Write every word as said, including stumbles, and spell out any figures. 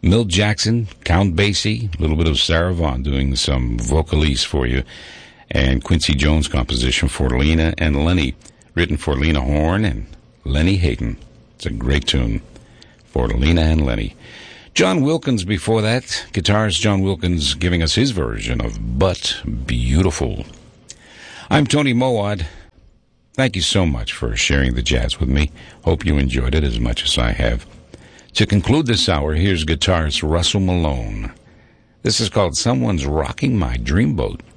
Milt Jackson, Count Basie, a little bit of Sarah Vaughan doing some vocalese for you, and Quincy Jones' composition for Lena and Lenny, written for Lena Horne and Lenny Hayden. It's a great tune for Lena and Lenny. John Wilkins before that, guitarist John Wilkins giving us his version of But Beautiful. I'm Tony Mowat. Thank you so much for sharing the jazz with me. Hope you enjoyed it as much as I have. To conclude this hour, here's guitarist Russell Malone. This is called Someone's Rocking My Dreamboat.